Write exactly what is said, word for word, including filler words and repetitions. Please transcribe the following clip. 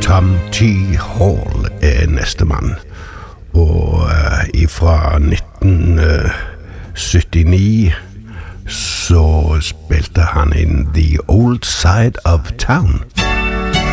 Tom T. Hall er neste mann, og uh, ifra nitten syttini så spilte han inn The Old Side of Town.